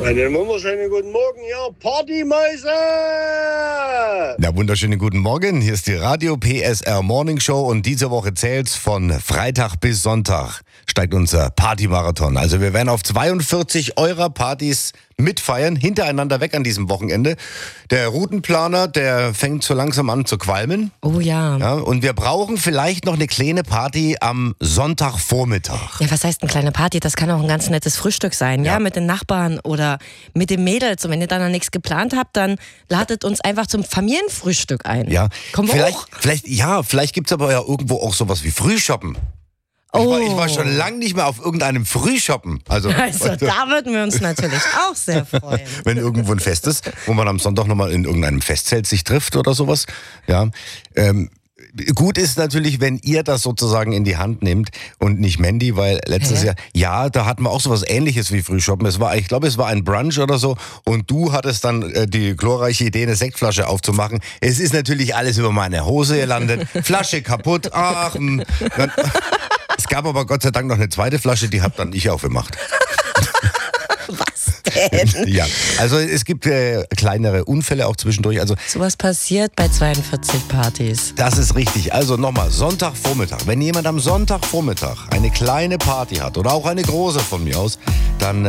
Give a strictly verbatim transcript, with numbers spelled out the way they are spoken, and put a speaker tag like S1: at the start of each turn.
S1: Einen wunderschönen guten Morgen, ihr Partymäuse!
S2: Ja, wunderschönen guten Morgen. Hier ist die Radio P S R Morning Show und diese Woche zählt's von Freitag bis Sonntag steigt unser Partymarathon. Also wir werden auf zweiundvierzig eurer Partys mitfeiern, hintereinander weg an diesem Wochenende. Der Routenplaner, der fängt so langsam an zu qualmen.
S3: Oh ja.
S2: Ja, und wir brauchen vielleicht noch eine kleine Party am Sonntagvormittag.
S3: Ja, was heißt eine kleine Party? Das kann auch ein ganz nettes Frühstück sein, ja,
S2: Ja.
S3: mit den Nachbarn oder mit den Mädels. Und wenn ihr dann noch nichts geplant habt, dann ladet uns einfach zum Familienfrühstück ein.
S2: Ja,
S3: Kommen wir
S2: vielleicht,
S3: auch?
S2: vielleicht, ja, vielleicht gibt's aber ja irgendwo auch sowas wie Frühshoppen. Ich,
S3: Oh.
S2: war, ich war schon lange nicht mehr auf irgendeinem Frühshoppen. Also,
S3: Also da würden wir uns natürlich auch sehr freuen.
S2: wenn irgendwo ein Fest ist, wo man am Sonntag nochmal in irgendeinem Festzelt sich trifft oder sowas. Ja. Ähm, gut ist natürlich, wenn ihr das sozusagen in die Hand nehmt und nicht Mandy, weil letztes
S3: Hä?
S2: Jahr, ja, da hatten wir auch sowas Ähnliches wie Frühshoppen. Es war, ich glaube, es war ein Brunch oder so und du hattest dann äh, die glorreiche Idee, eine Sektflasche aufzumachen. Es ist natürlich alles über meine Hose gelandet. Flasche kaputt. Ach, mh. Dann, es gab aber Gott sei Dank noch eine zweite Flasche, die hab dann ich aufgemacht.
S3: Was denn?
S2: Ja, also es gibt äh, kleinere Unfälle auch zwischendurch. Also
S3: Sowas passiert bei zweiundvierzig Partys.
S2: das ist richtig. Also nochmal, Sonntagvormittag. Wenn jemand am Sonntagvormittag eine kleine Party hat oder auch eine große von mir aus, dann